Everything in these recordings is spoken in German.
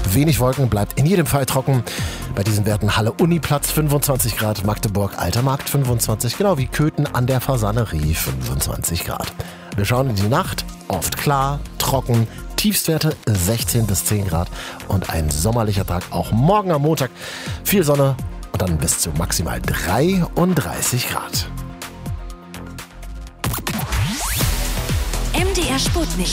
wenig Wolken, bleibt in jedem Fall trocken. Bei diesen Werten Halle Uniplatz 25 Grad, Magdeburg Alter Markt 25, genau wie Köthen an der Fasanerie 25 Grad. Wir schauen in die Nacht, oft klar, trocken, Tiefstwerte 16 bis 10 Grad und ein sommerlicher Tag auch morgen am Montag. Viel Sonne und dann bis zu maximal 33 Grad. MDR Sputnik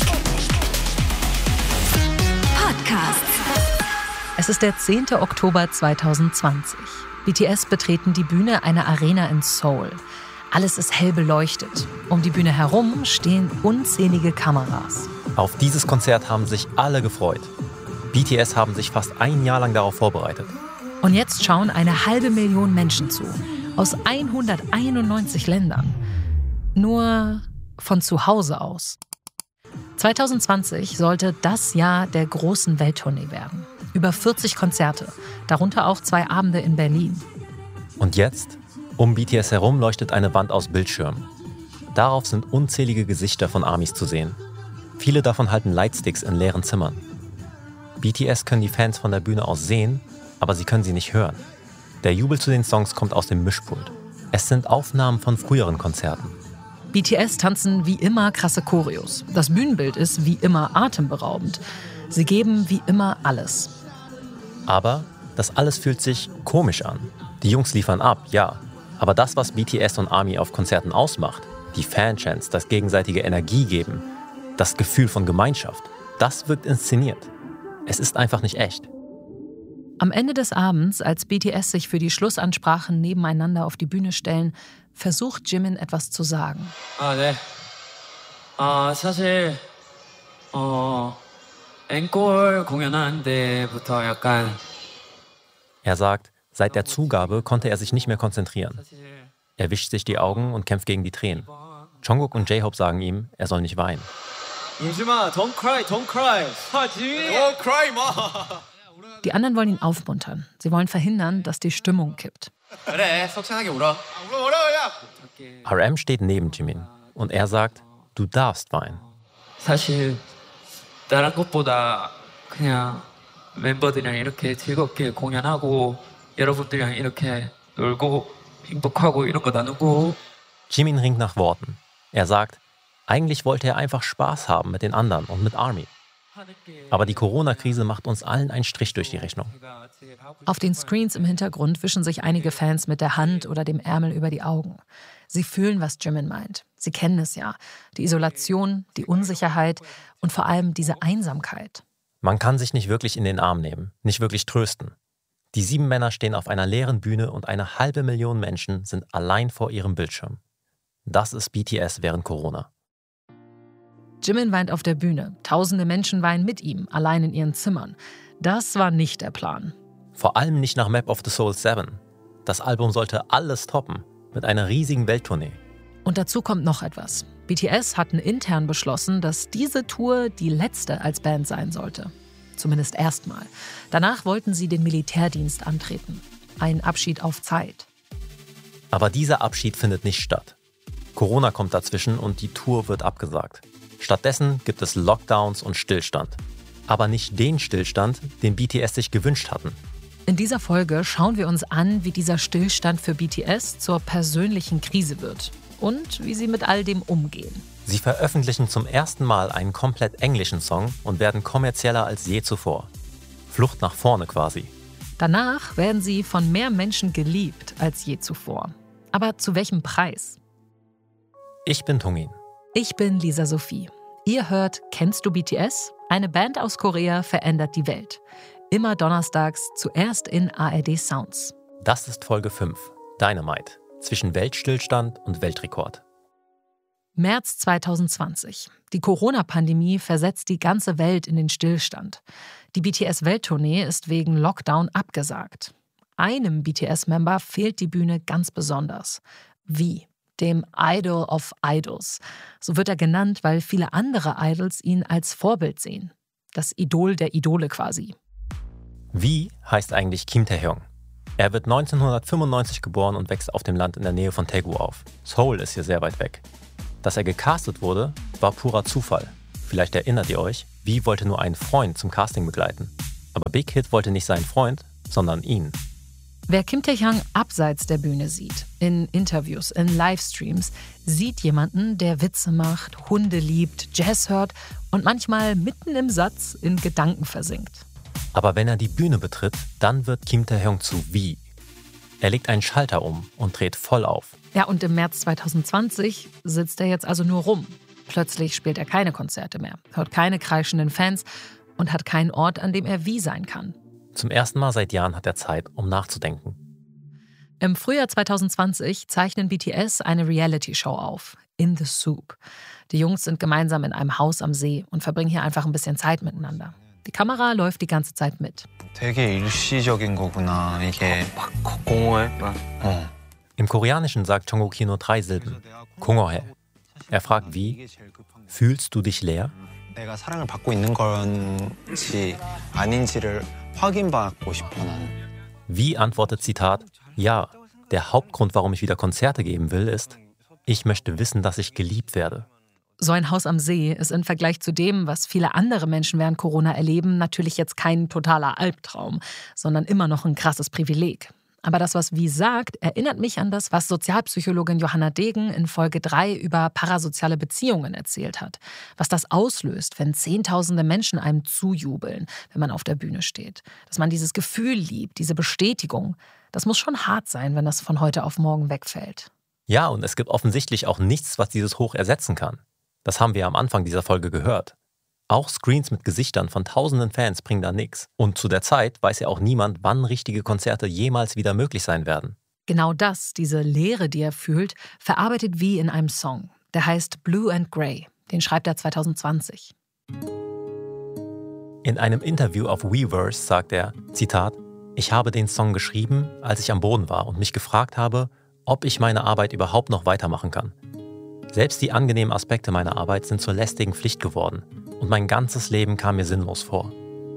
Podcast. Es ist der 10. Oktober 2020. BTS betreten die Bühne einer Arena in Seoul. Alles ist hell beleuchtet. Um die Bühne herum stehen unzählige Kameras. Auf dieses Konzert haben sich alle gefreut. BTS haben sich fast ein Jahr lang darauf vorbereitet. Und jetzt schauen 500.000 Menschen zu. Aus 191 Ländern. Nur von zu Hause aus. 2020 sollte das Jahr der großen Welttournee werden. Über 40 Konzerte, darunter auch 2 Abende in Berlin. Und jetzt? Um BTS herum leuchtet eine Wand aus Bildschirmen. Darauf sind unzählige Gesichter von ARMYs zu sehen. Viele davon halten Lightsticks in leeren Zimmern. BTS können die Fans von der Bühne aus sehen, aber sie können sie nicht hören. Der Jubel zu den Songs kommt aus dem Mischpult. Es sind Aufnahmen von früheren Konzerten. BTS tanzen wie immer krasse Choreos. Das Bühnenbild ist wie immer atemberaubend. Sie geben wie immer alles. Aber das alles fühlt sich komisch an. Die Jungs liefern ab, ja. Aber das, was BTS und ARMY auf Konzerten ausmacht, die Fanchants, das gegenseitige Energie geben, das Gefühl von Gemeinschaft, das wirkt inszeniert. Es ist einfach nicht echt. Am Ende des Abends, als BTS sich für die Schlussansprachen nebeneinander auf die Bühne stellen, versucht Jimin etwas zu sagen. 사실 앵콜 공연하는 데부터 약간. Er sagt, seit der Zugabe konnte er sich nicht mehr konzentrieren. Er wischt sich die Augen und kämpft gegen die Tränen. Jungkook und J-Hope sagen ihm, er soll nicht weinen. 임지마, don't cry. Don't cry, ma. Die anderen wollen ihn aufmuntern. Sie wollen verhindern, dass die Stimmung kippt. 그래, 속상하게 울어. RM steht neben Jimin und er sagt, du darfst weinen. 사실 다른 것보다 그냥 멤버들이랑 이렇게 즐겁게 공연하고 여러분들이랑 이렇게 놀고 행복하고 이런 거 나누고. Jimin ringt nach Worten. Er sagt, eigentlich wollte er einfach Spaß haben mit den anderen und mit ARMY. Aber die Corona-Krise macht uns allen einen Strich durch die Rechnung. Auf den Screens im Hintergrund wischen sich einige Fans mit der Hand oder dem Ärmel über die Augen. Sie fühlen, was Jimin meint. Sie kennen es ja. Die Isolation, die Unsicherheit und vor allem diese Einsamkeit. Man kann sich nicht wirklich in den Arm nehmen, nicht wirklich trösten. Die 7 Männer stehen auf einer leeren Bühne und 500.000 Menschen sind allein vor ihrem Bildschirm. Das ist BTS während Corona. Jimin weint auf der Bühne. Tausende Menschen weinen mit ihm, allein in ihren Zimmern. Das war nicht der Plan. Vor allem nicht nach Map of the Soul 7. Das Album sollte alles toppen, mit einer riesigen Welttournee. Und dazu kommt noch etwas. BTS hatten intern beschlossen, dass diese Tour die letzte als Band sein sollte. Zumindest erstmal. Danach wollten sie den Militärdienst antreten. Ein Abschied auf Zeit. Aber dieser Abschied findet nicht statt. Corona kommt dazwischen und die Tour wird abgesagt. Stattdessen gibt es Lockdowns und Stillstand. Aber nicht den Stillstand, den BTS sich gewünscht hatten. In dieser Folge schauen wir uns an, wie dieser Stillstand für BTS zur persönlichen Krise wird. Und wie sie mit all dem umgehen. Sie veröffentlichen zum ersten Mal einen komplett englischen Song und werden kommerzieller als je zuvor. Flucht nach vorne quasi. Danach werden sie von mehr Menschen geliebt als je zuvor. Aber zu welchem Preis? Ich bin Tungin. Ich bin Lisa Sophie. Ihr hört Kennst du BTS? Eine Band aus Korea verändert die Welt. Immer donnerstags, zuerst in ARD Sounds. Das ist Folge 5, Dynamite, zwischen Weltstillstand und Weltrekord. März 2020. Die Corona-Pandemie versetzt die ganze Welt in den Stillstand. Die BTS-Welttournee ist wegen Lockdown abgesagt. Einem BTS-Member fehlt die Bühne ganz besonders. Wie? Dem Idol of Idols. So wird er genannt, weil viele andere Idols ihn als Vorbild sehen. Das Idol der Idole quasi. Wie heißt eigentlich Kim Taehyung? Er wird 1995 geboren und wächst auf dem Land in der Nähe von Daegu auf. Seoul ist hier sehr weit weg. Dass er gecastet wurde, war purer Zufall. Vielleicht erinnert ihr euch, Wie wollte nur einen Freund zum Casting begleiten. Aber Big Hit wollte nicht seinen Freund, sondern ihn. Wer Kim Tae-hyung abseits der Bühne sieht, in Interviews, in Livestreams, sieht jemanden, der Witze macht, Hunde liebt, Jazz hört und manchmal mitten im Satz in Gedanken versinkt. Aber wenn er die Bühne betritt, dann wird Kim Tae-hyung zu V. Er legt einen Schalter um und dreht voll auf. Ja, und im März 2020 sitzt er jetzt also nur rum. Plötzlich spielt er keine Konzerte mehr, hört keine kreischenden Fans und hat keinen Ort, an dem er wie sein kann. Zum ersten Mal seit Jahren hat er Zeit, um nachzudenken. Im Frühjahr 2020 zeichnen BTS eine Reality-Show auf, In the Soup. Die Jungs sind gemeinsam in einem Haus am See und verbringen hier einfach ein bisschen Zeit miteinander. Die Kamera läuft die ganze Zeit mit. 되게 일시적인 거구나, 이게. 공허해? Im Koreanischen sagt Jungkook nur 3 Silben. 공허해. Er fragt wie, fühlst du dich leer? 내가 사랑을 받고 있는 건지 아닌지를 확인받고 싶어 나는. Wie antwortet Zitat, ja, der Hauptgrund, warum ich wieder Konzerte geben will, ist, ich möchte wissen, dass ich geliebt werde. So ein Haus am See ist im Vergleich zu dem, was viele andere Menschen während Corona erleben, natürlich jetzt kein totaler Albtraum, sondern immer noch ein krasses Privileg. Aber das, was Wie sagt, erinnert mich an das, was Sozialpsychologin Johanna Degen in Folge 3 über parasoziale Beziehungen erzählt hat. Was das auslöst, wenn Zehntausende Menschen einem zujubeln, wenn man auf der Bühne steht. Dass man dieses Gefühl liebt, diese Bestätigung. Das muss schon hart sein, wenn das von heute auf morgen wegfällt. Ja, und es gibt offensichtlich auch nichts, was dieses Hoch ersetzen kann. Das haben wir am Anfang dieser Folge gehört. Auch Screens mit Gesichtern von tausenden Fans bringen da nichts. Und zu der Zeit weiß ja auch niemand, wann richtige Konzerte jemals wieder möglich sein werden. Genau das, diese Leere, die er fühlt, verarbeitet Wie in einem Song. Der heißt Blue and Grey. Den schreibt er 2020. In einem Interview auf Weverse sagt er, Zitat, ich habe den Song geschrieben, als ich am Boden war und mich gefragt habe, ob ich meine Arbeit überhaupt noch weitermachen kann. Selbst die angenehmen Aspekte meiner Arbeit sind zur lästigen Pflicht geworden. Und mein ganzes Leben kam mir sinnlos vor.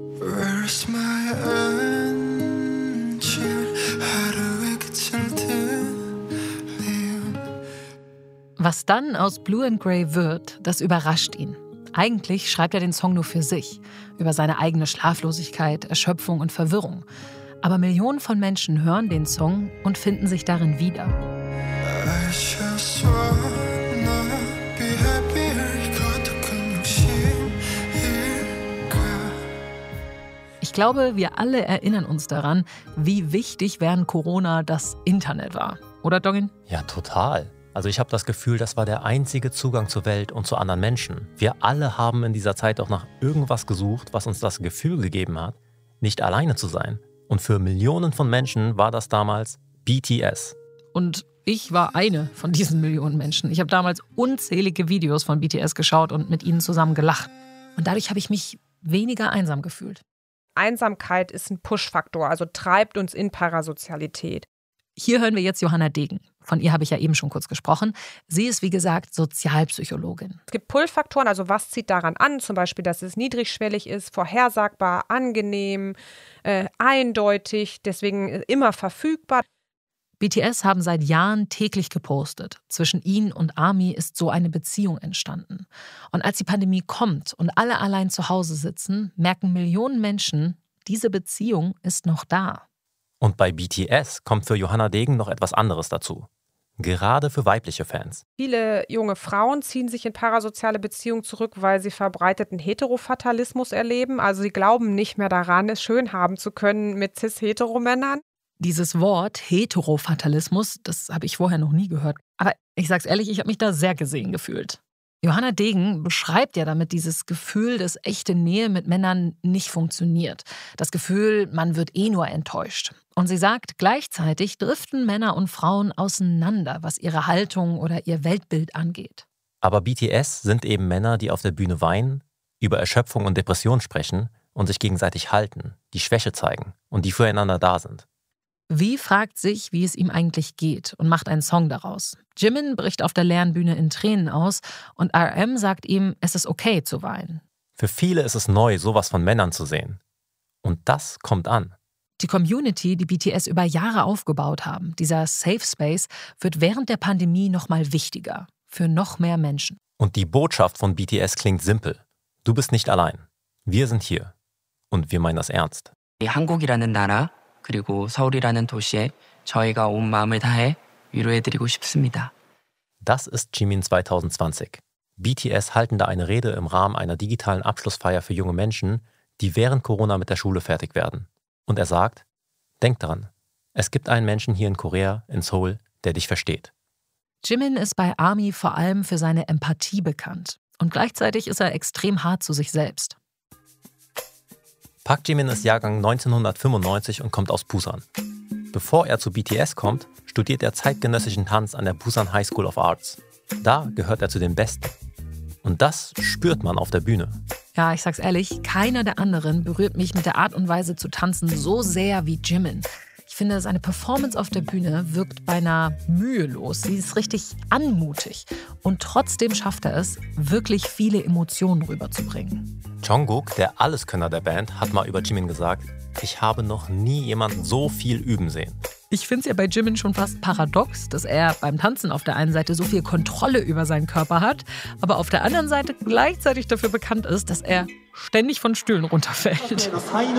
Was dann aus Blue and Grey wird, das überrascht ihn. Eigentlich schreibt er den Song nur für sich, über seine eigene Schlaflosigkeit, Erschöpfung und Verwirrung. Aber Millionen von Menschen hören den Song und finden sich darin wieder. Ich glaube, wir alle erinnern uns daran, wie wichtig während Corona das Internet war. Oder, Dongin? Ja, total. Also ich habe das Gefühl, das war der einzige Zugang zur Welt und zu anderen Menschen. Wir alle haben in dieser Zeit auch nach irgendwas gesucht, was uns das Gefühl gegeben hat, nicht alleine zu sein. Und für Millionen von Menschen war das damals BTS. Und ich war eine von diesen Millionen Menschen. Ich habe damals unzählige Videos von BTS geschaut und mit ihnen zusammen gelacht. Und dadurch habe ich mich weniger einsam gefühlt. Einsamkeit ist ein Push-Faktor, also treibt uns in Parasozialität. Hier hören wir jetzt Johanna Degen. Von ihr habe ich ja eben schon kurz gesprochen. Sie ist, wie gesagt, Sozialpsychologin. Es gibt Pull-Faktoren, also was zieht daran an? Zum Beispiel, dass es niedrigschwellig ist, vorhersagbar, angenehm, eindeutig, deswegen immer verfügbar. BTS haben seit Jahren täglich gepostet. Zwischen ihnen und ARMY ist so eine Beziehung entstanden. Und als die Pandemie kommt und alle allein zu Hause sitzen, merken Millionen Menschen, diese Beziehung ist noch da. Und bei BTS kommt für Johanna Degen noch etwas anderes dazu. Gerade für weibliche Fans. Viele junge Frauen ziehen sich in parasoziale Beziehungen zurück, weil sie verbreiteten Heterofatalismus erleben. Also sie glauben nicht mehr daran, es schön haben zu können mit cis-Heteromännern. Dieses Wort Heterofatalismus, das habe ich vorher noch nie gehört. Aber ich sag's ehrlich, ich habe mich da sehr gesehen gefühlt. Johanna Degen beschreibt ja damit dieses Gefühl, dass echte Nähe mit Männern nicht funktioniert. Das Gefühl, man wird eh nur enttäuscht. Und sie sagt, gleichzeitig driften Männer und Frauen auseinander, was ihre Haltung oder ihr Weltbild angeht. Aber BTS sind eben Männer, die auf der Bühne weinen, über Erschöpfung und Depression sprechen und sich gegenseitig halten, die Schwäche zeigen und die füreinander da sind. Wie fragt sich, wie es ihm eigentlich geht und macht einen Song daraus. Jimin bricht auf der leeren Bühne in Tränen aus und RM sagt ihm, es ist okay zu weinen. Für viele ist es neu, sowas von Männern zu sehen. Und das kommt an. Die Community, die BTS über Jahre aufgebaut haben, dieser Safe Space, wird während der Pandemie nochmal wichtiger. Für noch mehr Menschen. Und die Botschaft von BTS klingt simpel. Du bist nicht allein. Wir sind hier. Und wir meinen das ernst. 한국이라는 나라 그리고 서울이라는 도시에 저희가 온 마음을 다해 위로해드리고 싶습니다. Das ist Jimin 2020. BTS halten da eine Rede im Rahmen einer digitalen Abschlussfeier für junge Menschen, die während Corona mit der Schule fertig werden. Und er sagt, denk dran, es gibt einen Menschen hier in Korea, in Seoul, der dich versteht. Jimin ist bei ARMY vor allem für seine Empathie bekannt. Und gleichzeitig ist er extrem hart zu sich selbst. Park Jimin ist Jahrgang 1995 und kommt aus Busan. Bevor er zu BTS kommt, studiert er zeitgenössischen Tanz an der Busan High School of Arts. Da gehört er zu den Besten. Und das spürt man auf der Bühne. Ja, ich sag's ehrlich, keiner der anderen berührt mich mit der Art und Weise zu tanzen so sehr wie Jimin. Ich finde, seine Performance auf der Bühne wirkt beinahe mühelos. Sie ist richtig anmutig. Und trotzdem schafft er es, wirklich viele Emotionen rüberzubringen. Jungkook, der Alleskönner der Band, hat mal über Jimin gesagt, ich habe noch nie jemanden so viel üben sehen. Ich finde es ja bei Jimin schon fast paradox, dass er beim Tanzen auf der einen Seite so viel Kontrolle über seinen Körper hat, aber auf der anderen Seite gleichzeitig dafür bekannt ist, dass er ständig von Stühlen runterfällt.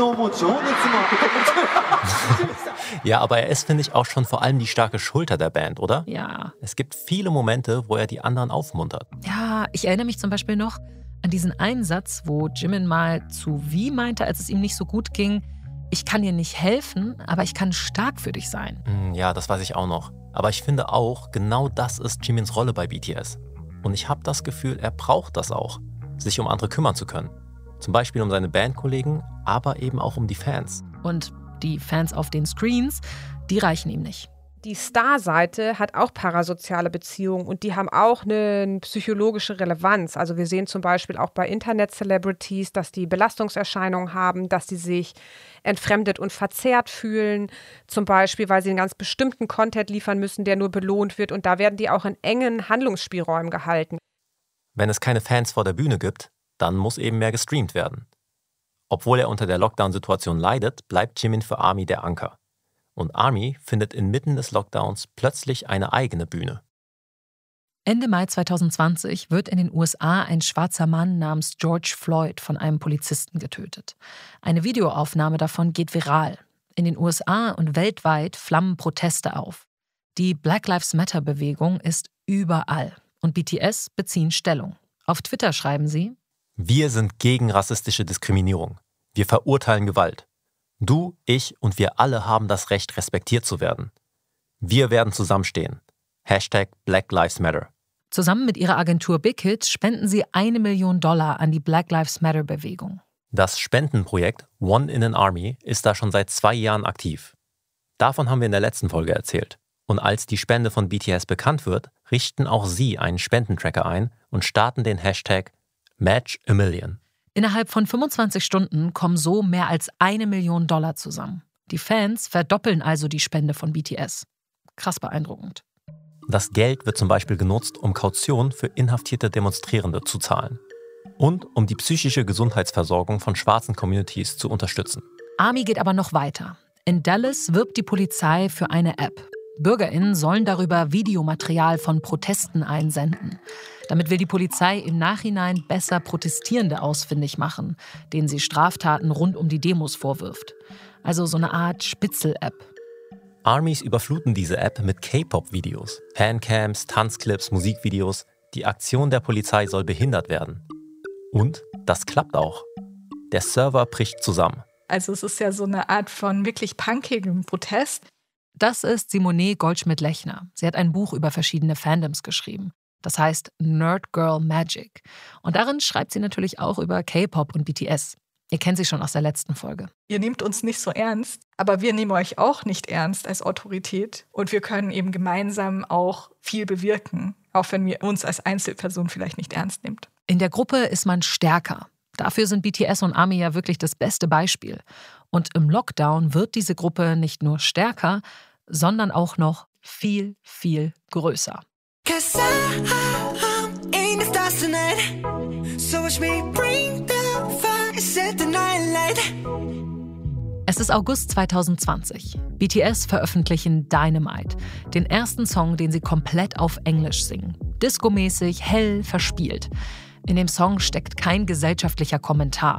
Ja, aber er ist, finde ich, auch schon vor allem die starke Schulter der Band, oder? Ja. Es gibt viele Momente, wo er die anderen aufmuntert. Ja, ich erinnere mich zum Beispiel noch an diesen einen Satz, wo Jimin mal zu V meinte, als es ihm nicht so gut ging, ich kann dir nicht helfen, aber ich kann stark für dich sein. Ja, das weiß ich auch noch. Aber ich finde auch, genau das ist Jimins Rolle bei BTS. Und ich habe das Gefühl, er braucht das auch, sich um andere kümmern zu können. Zum Beispiel um seine Bandkollegen, aber eben auch um die Fans. Und die Fans auf den Screens, die reichen ihm nicht. Die Star-Seite hat auch parasoziale Beziehungen und die haben auch eine psychologische Relevanz. Also wir sehen zum Beispiel auch bei Internet-Celebrities, dass die Belastungserscheinungen haben, dass sie sich entfremdet und verzerrt fühlen. Zum Beispiel, weil sie einen ganz bestimmten Content liefern müssen, der nur belohnt wird. Und da werden die auch in engen Handlungsspielräumen gehalten. Wenn es keine Fans vor der Bühne gibt, dann muss eben mehr gestreamt werden. Obwohl er unter der Lockdown-Situation leidet, bleibt Jimin für ARMY der Anker. Und ARMY findet inmitten des Lockdowns plötzlich eine eigene Bühne. Ende Mai 2020 wird in den USA ein schwarzer Mann namens George Floyd von einem Polizisten getötet. Eine Videoaufnahme davon geht viral. In den USA und weltweit flammen Proteste auf. Die Black Lives Matter-Bewegung ist überall und BTS beziehen Stellung. Auf Twitter schreiben sie: Wir sind gegen rassistische Diskriminierung. Wir verurteilen Gewalt. Du, ich und wir alle haben das Recht, respektiert zu werden. Wir werden zusammenstehen. #Black Lives Matter. Zusammen mit ihrer Agentur Big Hit spenden sie $1 Million an die Black Lives Matter-Bewegung. Das Spendenprojekt One in an Army ist da schon seit 2 Jahren aktiv. Davon haben wir in der letzten Folge erzählt. Und als die Spende von BTS bekannt wird, richten auch sie einen Spendentracker ein und starten den Hashtag #MatchAMillion. Innerhalb von 25 Stunden kommen so mehr als $1 Million zusammen. Die Fans verdoppeln also die Spende von BTS. Krass beeindruckend. Das Geld wird zum Beispiel genutzt, um Kaution für inhaftierte Demonstrierende zu zahlen. Und um die psychische Gesundheitsversorgung von schwarzen Communities zu unterstützen. ARMY geht aber noch weiter. In Dallas wirbt die Polizei für eine App. BürgerInnen sollen darüber Videomaterial von Protesten einsenden. Damit will die Polizei im Nachhinein besser Protestierende ausfindig machen, denen sie Straftaten rund um die Demos vorwirft. Also so eine Art Spitzel-App. ARMYs überfluten diese App mit K-Pop-Videos, Fancams, Tanzclips, Musikvideos. Die Aktion der Polizei soll behindert werden. Und das klappt auch. Der Server bricht zusammen. Also es ist ja so eine Art von wirklich punkigem Protest. Das ist Simone Goldschmidt-Lechner. Sie hat ein Buch über verschiedene Fandoms geschrieben. Das heißt Nerd Girl Magic. Und darin schreibt sie natürlich auch über K-Pop und BTS. Ihr kennt sie schon aus der letzten Folge. Ihr nehmt uns nicht so ernst, aber wir nehmen euch auch nicht ernst als Autorität. Und wir können eben gemeinsam auch viel bewirken, auch wenn wir uns als Einzelperson vielleicht nicht ernst nimmt. In der Gruppe ist man stärker. Dafür sind BTS und ARMY ja wirklich das beste Beispiel. Und im Lockdown wird diese Gruppe nicht nur stärker, sondern auch noch viel, viel größer. Es ist August 2020. BTS veröffentlichen Dynamite, den ersten Song, den sie komplett auf Englisch singen. Disco-mäßig, hell, verspielt. In dem Song steckt kein gesellschaftlicher Kommentar.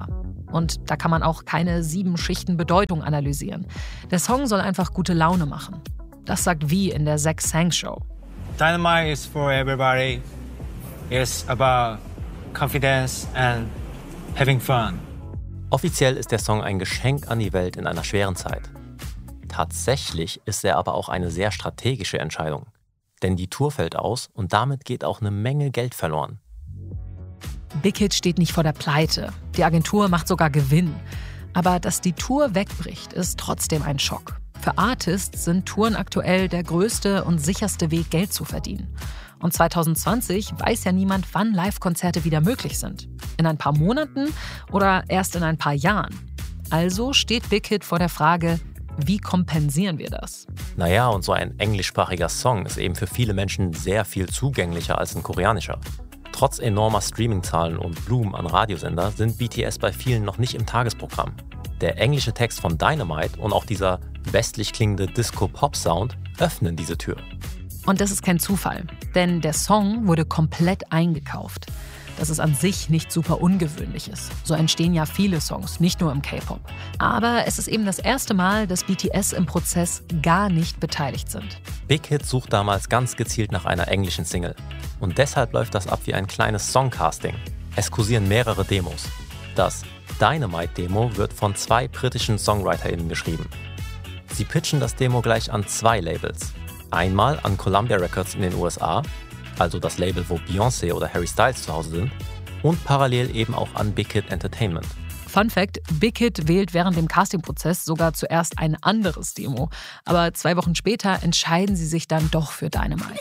Und da kann man auch keine 7 Schichten Bedeutung analysieren. Der Song soll einfach gute Laune machen. Das sagt V in der Zach Sang Show. Dynamite is for everybody. It's about confidence and having fun. Offiziell ist der Song ein Geschenk an die Welt in einer schweren Zeit. Tatsächlich ist er aber auch eine sehr strategische Entscheidung. Denn die Tour fällt aus und damit geht auch eine Menge Geld verloren. Big Hit steht nicht vor der Pleite. Die Agentur macht sogar Gewinn. Aber dass die Tour wegbricht, ist trotzdem ein Schock. Für Artists sind Touren aktuell der größte und sicherste Weg, Geld zu verdienen. Und 2020 weiß ja niemand, wann Live-Konzerte wieder möglich sind. In ein paar Monaten oder erst in ein paar Jahren. Also steht Big Hit vor der Frage, wie kompensieren wir das? Naja, und so ein englischsprachiger Song ist eben für viele Menschen sehr viel zugänglicher als ein koreanischer. Trotz enormer Streamingzahlen und Blumen an Radiosender sind BTS bei vielen noch nicht im Tagesprogramm. Der englische Text von Dynamite und auch dieser westlich klingende Disco-Pop-Sound öffnen diese Tür. Und das ist kein Zufall, denn der Song wurde komplett eingekauft. Das ist an sich nicht super Ungewöhnliches. So entstehen ja viele Songs, nicht nur im K-Pop. Aber es ist eben das erste Mal, dass BTS im Prozess gar nicht beteiligt sind. Big Hit sucht damals ganz gezielt nach einer englischen Single. Und deshalb läuft das ab wie ein kleines Songcasting. Es kursieren mehrere Demos. Das Dynamite-Demo wird von 2 britischen SongwriterInnen geschrieben. Sie pitchen das Demo gleich an 2 Labels. Einmal an Columbia Records in den USA, also das Label, wo Beyoncé oder Harry Styles zu Hause sind, und parallel eben auch an Big Hit Entertainment. Fun Fact, Big Hit wählt während dem Castingprozess sogar zuerst ein anderes Demo. Aber 2 Wochen später entscheiden sie sich dann doch für Dynamite.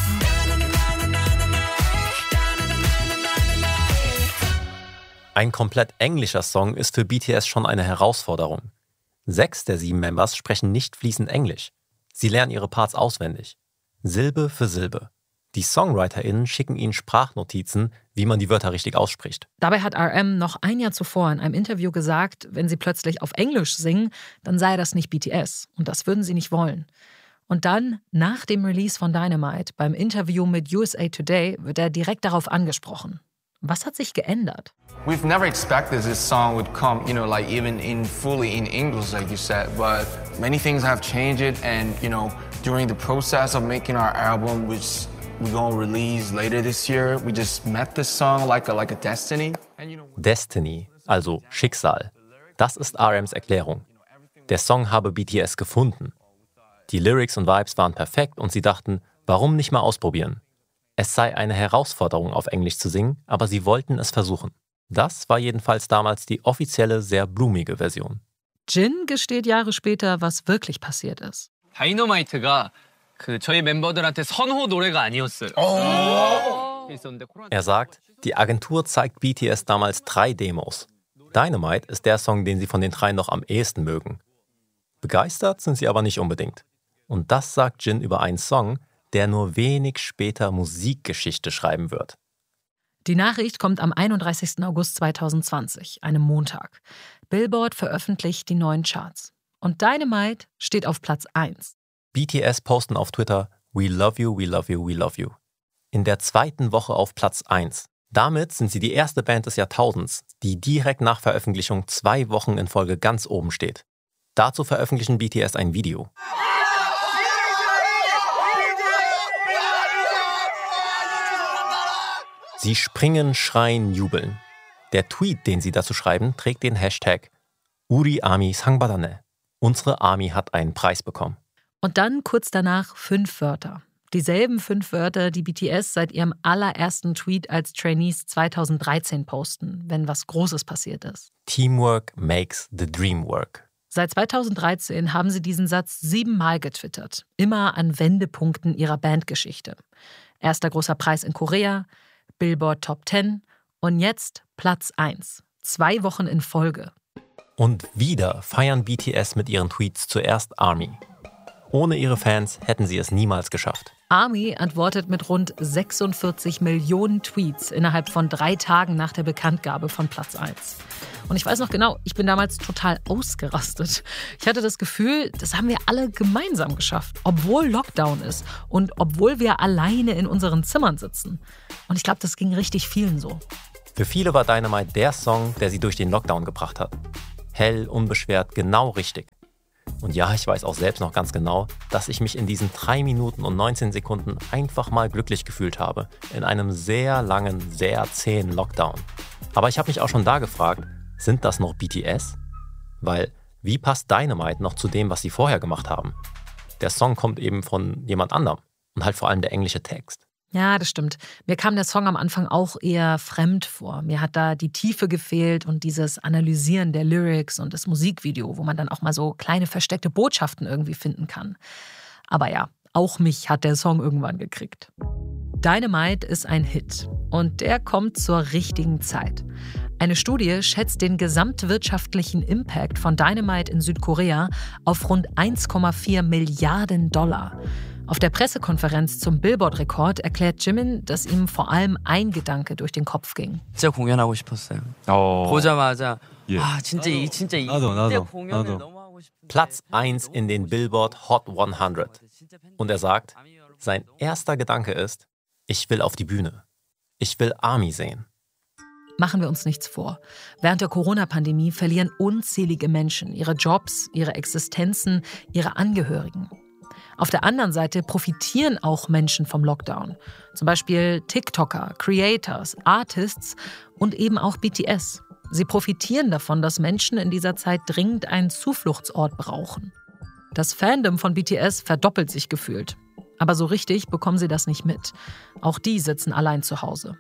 Ein komplett englischer Song ist für BTS schon eine Herausforderung. 6 der 7 Members sprechen nicht fließend Englisch. Sie lernen ihre Parts auswendig, Silbe für Silbe. Die SongwriterInnen schicken ihnen Sprachnotizen, wie man die Wörter richtig ausspricht. Dabei hat RM noch ein Jahr zuvor in einem Interview gesagt, wenn sie plötzlich auf Englisch singen, dann sei das nicht BTS und das würden sie nicht wollen. Und dann, nach dem Release von Dynamite, beim Interview mit USA Today, wird er direkt darauf angesprochen. Was hat sich geändert? We've never expected this song would come, like even fully in English, like you said. But many things have changed, and during the process of making our album, which we're gonna release later this year, we just met this song like a destiny. Destiny, also Schicksal. Das ist RMs Erklärung. Der Song habe BTS gefunden. Die Lyrics und Vibes waren perfekt und sie dachten, warum nicht mal ausprobieren? Es sei eine Herausforderung, auf Englisch zu singen, aber sie wollten es versuchen. Das war jedenfalls damals die offizielle, sehr blumige Version. Jin gesteht Jahre später, was wirklich passiert ist. 다이너마이트가 저희 멤버들한테 선호 노래가 아니었어요. Er sagt, die Agentur zeigt BTS damals 3 Demos. Dynamite ist der Song, den sie von den 3 noch am ehesten mögen. Begeistert sind sie aber nicht unbedingt. Und das sagt Jin über einen Song, der nur wenig später Musikgeschichte schreiben wird. Die Nachricht kommt am 31. August 2020, einem Montag. Billboard veröffentlicht die neuen Charts. Und Dynamite steht auf Platz 1. BTS posten auf Twitter, "We love you, we love you, we love you." In der 2. Woche auf Platz 1. Damit sind sie die erste Band des Jahrtausends, die direkt nach Veröffentlichung 2 Wochen in Folge ganz oben steht. Dazu veröffentlichen BTS ein Video. Sie springen, schreien, jubeln. Der Tweet, den sie dazu schreiben, trägt den Hashtag "Uri Army Sang 받았네." Unsere Army hat einen Preis bekommen. Und dann kurz danach 5 Wörter. Dieselben 5 Wörter, die BTS seit ihrem allerersten Tweet als Trainees 2013 posten, wenn was Großes passiert ist. Teamwork makes the dream work. Seit 2013 haben sie diesen Satz 7 Mal getwittert. Immer an Wendepunkten ihrer Bandgeschichte. Erster großer Preis in Korea, Billboard Top 10 und jetzt Platz 1. 2 Wochen in Folge. Und wieder feiern BTS mit ihren Tweets zuerst Army. Ohne ihre Fans hätten sie es niemals geschafft. Army antwortet mit rund 46 Millionen Tweets innerhalb von 3 Tagen nach der Bekanntgabe von Platz 1. Und ich weiß noch genau, ich bin damals total ausgerastet. Ich hatte das Gefühl, das haben wir alle gemeinsam geschafft, obwohl Lockdown ist und obwohl wir alleine in unseren Zimmern sitzen. Und ich glaube, das ging richtig vielen so. Für viele war Dynamite der Song, der sie durch den Lockdown gebracht hat. Hell, unbeschwert, genau richtig. Und ja, ich weiß auch selbst noch ganz genau, dass ich mich in diesen 3 Minuten und 19 Sekunden einfach mal glücklich gefühlt habe. In einem sehr langen, sehr zähen Lockdown. Aber ich habe mich auch schon da gefragt, sind das noch BTS? Weil, wie passt Dynamite noch zu dem, was sie vorher gemacht haben? Der Song kommt eben von jemand anderem und halt vor allem der englische Text. Ja, das stimmt. Mir kam der Song am Anfang auch eher fremd vor. Mir hat da die Tiefe gefehlt und dieses Analysieren der Lyrics und das Musikvideo, wo man dann auch mal so kleine versteckte Botschaften irgendwie finden kann. Aber ja, auch mich hat der Song irgendwann gekriegt. Dynamite ist ein Hit und der kommt zur richtigen Zeit. Eine Studie schätzt den gesamtwirtschaftlichen Impact von Dynamite in Südkorea auf rund 1,4 Milliarden $. Auf der Pressekonferenz zum Billboard-Rekord erklärt Jimin, dass ihm vor allem ein Gedanke durch den Kopf ging. 진짜 공연하고 싶었어요. 보자마자 진짜 이때 공연을 너무 하고 싶은데. Platz 1 in den Billboard Hot 100. Und er sagt, sein erster Gedanke ist, ich will auf die Bühne. Ich will ARMY sehen. Machen wir uns nichts vor. Während der Corona-Pandemie verlieren unzählige Menschen ihre Jobs, ihre Existenzen, ihre Angehörigen. Auf der anderen Seite profitieren auch Menschen vom Lockdown. Zum Beispiel TikToker, Creators, Artists und eben auch BTS. Sie profitieren davon, dass Menschen in dieser Zeit dringend einen Zufluchtsort brauchen. Das Fandom von BTS verdoppelt sich gefühlt. Aber so richtig bekommen sie das nicht mit. Auch die sitzen allein zu Hause.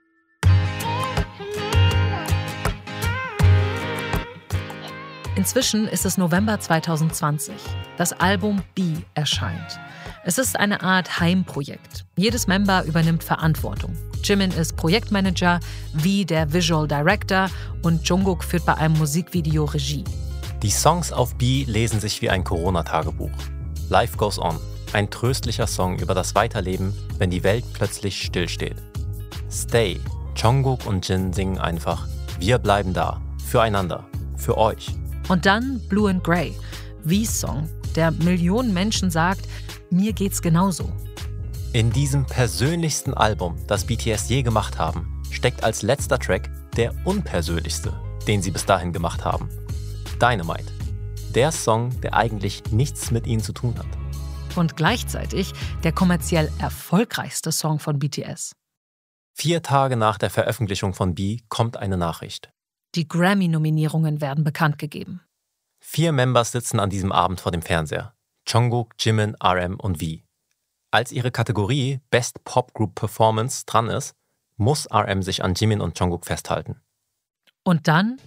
Inzwischen ist es November 2020. Das Album B erscheint. Es ist eine Art Heimprojekt. Jedes Member übernimmt Verantwortung. Jimin ist Projektmanager, V der Visual Director und Jungkook führt bei einem Musikvideo Regie. Die Songs auf B lesen sich wie ein Corona-Tagebuch. Life Goes On, ein tröstlicher Song über das Weiterleben, wenn die Welt plötzlich stillsteht. Stay, Jungkook und Jin singen einfach, wir bleiben da, füreinander, für euch. Und dann Blue and Grey, V's Song, der Millionen Menschen sagt, mir geht's genauso. In diesem persönlichsten Album, das BTS je gemacht haben, steckt als letzter Track der unpersönlichste, den sie bis dahin gemacht haben. Dynamite. Der Song, der eigentlich nichts mit ihnen zu tun hat. Und gleichzeitig der kommerziell erfolgreichste Song von BTS. 4 Tage nach der Veröffentlichung von B kommt eine Nachricht. Die Grammy-Nominierungen werden bekannt gegeben. 4 Members sitzen an diesem Abend vor dem Fernseher. Jungkook, Jimin, RM und V. Als ihre Kategorie Best Pop Group Performance dran ist, muss RM sich an Jimin und Jungkook festhalten. Und dann...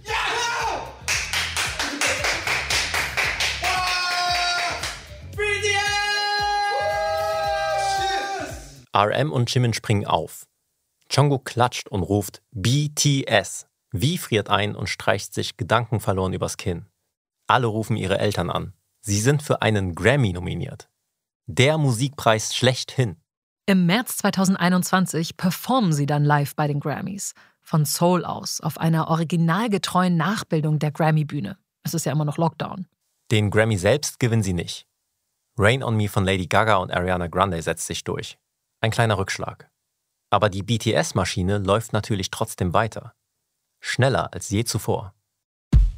RM und Jimin springen auf. Jungkook klatscht und ruft BTS. V friert ein und streicht sich gedankenverloren übers Kinn. Alle rufen ihre Eltern an. Sie sind für einen Grammy nominiert. Der Musikpreis schlechthin. Im März 2021 performen sie dann live bei den Grammys. Von Seoul aus, auf einer originalgetreuen Nachbildung der Grammy-Bühne. Es ist ja immer noch Lockdown. Den Grammy selbst gewinnen sie nicht. Rain on Me von Lady Gaga und Ariana Grande setzt sich durch. Ein kleiner Rückschlag. Aber die BTS-Maschine läuft natürlich trotzdem weiter. Schneller als je zuvor.